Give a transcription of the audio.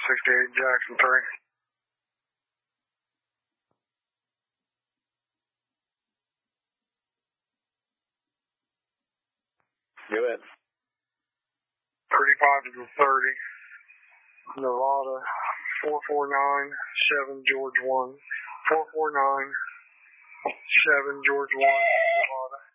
68 Jackson 3. Go ahead. 35 to the 30. Nevada 4497 George 1. 4497 George 1, Nevada.